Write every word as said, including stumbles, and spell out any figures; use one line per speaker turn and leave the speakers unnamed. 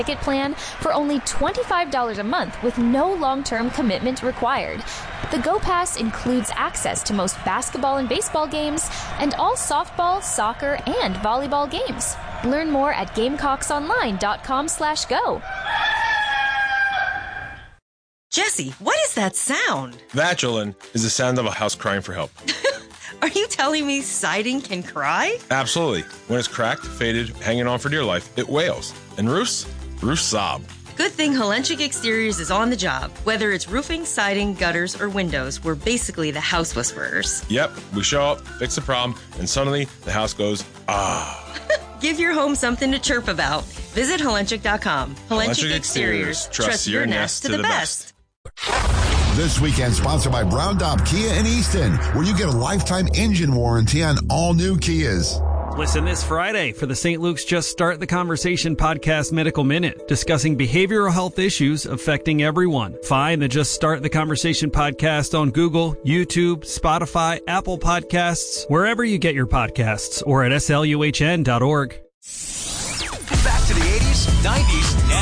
ticket plan for only twenty-five dollars a month with no long-term commitment required. The Go Pass includes access to most basketball and baseball games and all softball, soccer, and volleyball games. Learn more at gamecocksonline.com slash go.
Jesse, what is that sound?
That, Jolyn, is the sound of a house crying for help.
Are you telling me siding can cry?
Absolutely. When it's cracked, faded, hanging on for dear life, it wails. And roofs? Roofs sob.
Good thing Helenchik Exteriors is on the job. Whether it's roofing, siding, gutters, or windows, we're basically the house whisperers.
Yep, we show up, fix the problem, and suddenly the house goes, ah.
Give your home something to chirp about. Visit Helenchik dot com.
Helenchik Exteriors. Trust your nest to the best.
This weekend, sponsored by Brown Dop Kia in Easton, where you get a lifetime engine warranty on all new Kias.
Listen this Friday for the Saint Luke's Just Start the Conversation podcast Medical Minute, discussing behavioral health issues affecting everyone. Find the Just Start the Conversation podcast on Google, YouTube, Spotify, Apple Podcasts, wherever you get your podcasts, or at S L U H N dot org.
Back to the eighties, nineties, now.